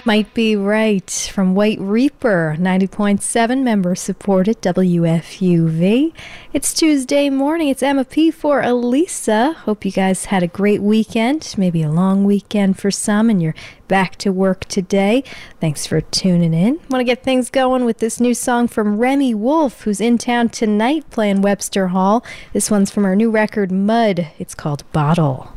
Might Be Right from White Reaper, 90.7 member supported WFUV. It's Tuesday morning. It's Emma P for Elisa. Hope you guys had a great weekend, maybe a long weekend for some, and you're back to work today. Thanks for tuning in. Want to get things going with this new song from Remy Wolf, who's in town tonight playing Webster Hall. This one's from her new record, Mud. It's called Bottle.